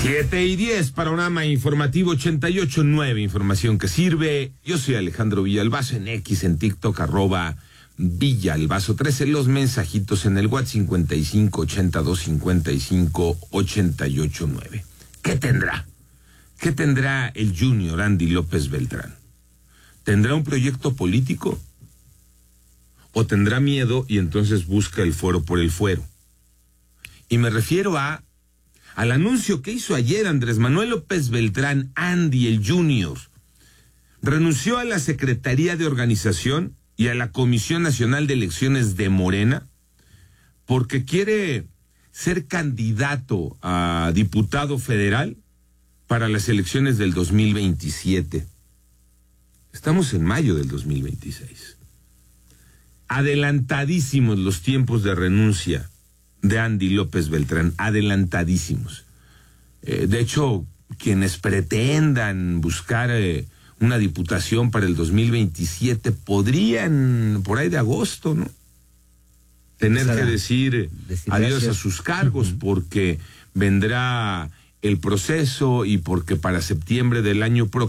7:10, panorama informativo 88.9, información que sirve. Yo soy Alejandro Villalbazo, en X, en TikTok, @Villalbazo13, los mensajitos en el WhatsApp 5582558889. ¿Qué tendrá? ¿Qué tendrá el Junior Andy López Beltrán? ¿Tendrá un proyecto político? ¿O tendrá miedo y entonces busca el fuero por el fuero? Y me refiero al anuncio que hizo ayer Andrés Manuel López Beltrán, Andy el Junior. Renunció a la Secretaría de Organización y a la Comisión Nacional de Elecciones de Morena porque quiere ser candidato a diputado federal para las elecciones del 2027. Estamos en mayo del 2026. Adelantadísimos los tiempos de renuncia de Andy López Beltrán, adelantadísimos. De hecho, quienes pretendan buscar una diputación para el 2027 podrían, por ahí de agosto, ¿no?, tener que decir adiós a sus cargos, porque vendrá el proceso y porque para septiembre del año próximo